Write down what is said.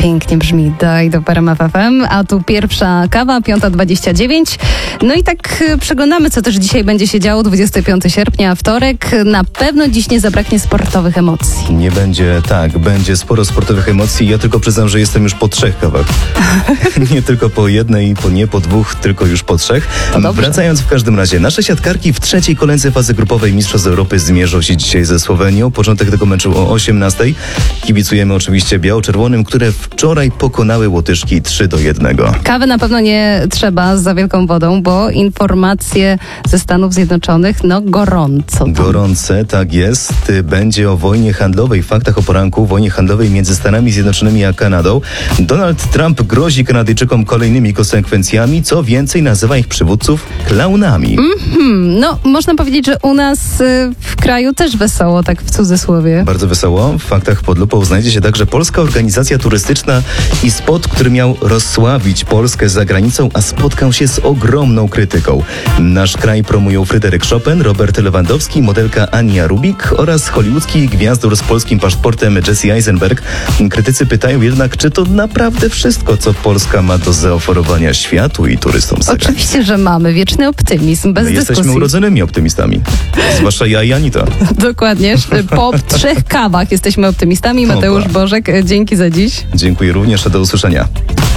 Pięknie brzmi Daj do RMF FM, a tu pierwsza kawa, 5:29. No i tak przeglądamy, co też dzisiaj będzie się działo, 25 sierpnia, wtorek. Na pewno dziś nie zabraknie sportowych emocji. Nie będzie, będzie sporo sportowych emocji. Ja tylko przyznam, że jestem już po 3 kawach. Nie tylko po jednej, nie po 2, tylko już po 3. Wracając w każdym razie, nasze siatkarki w trzeciej kolejce fazy grupowej Mistrzostw Europy zmierzą się dzisiaj ze Słowenią. Początek tego meczu o 18:00. Kibicujemy oczywiście biało-czerwonym, które wczoraj pokonały Łotyszki 3-1. Kawy na pewno nie trzeba za wielką wodą, bo informacje ze Stanów Zjednoczonych, gorąco tam. Gorące, tak jest. Będzie o wojnie handlowej, faktach o poranku, wojnie handlowej między Stanami Zjednoczonymi a Kanadą. Donald Trump grozi Kanadyjczykom kolejnymi konsekwencjami, co więcej nazywa ich przywódców klaunami. Można powiedzieć, że u nas w kraju też wesoło, tak w cudzysłowie. Bardzo wesoło. W faktach pod lupą znajdzie się także Polska Organizacja Turystyczna i spot, który miał rozsławić Polskę za granicą, a spotkał się z ogromną krytyką. Nasz kraj promują Fryderyk Chopin, Robert Lewandowski, modelka Ania Rubik oraz hollywoodzki gwiazdor z polskim paszportem Jesse Eisenberg. Krytycy pytają jednak, czy to naprawdę wszystko, co Polska ma do zaoferowania światu i turystom z zagranicy. Oczywiście, że mamy. Wieczny optymizm, bez dyskusji. Jesteśmy urodzonymi optymistami. Zwłaszcza ja i Anita. Dokładnie. Po 3 kawach jesteśmy optymistami. Mateusz Bożek, dzięki za dziś. Dziękuję również, a do usłyszenia.